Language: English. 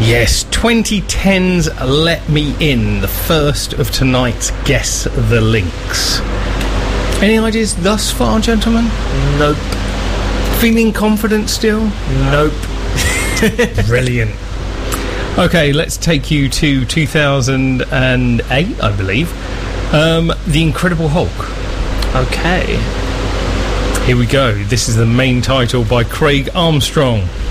Yes, 2010's Let Me In, the first of tonight's Guess the Links. Any ideas thus far, gentlemen? Nope. Feeling confident still? Nope. Brilliant. Okay, let's take you to 2008, I believe. The Incredible Hulk. Okay. Here we go. This is the main title by Craig Armstrong.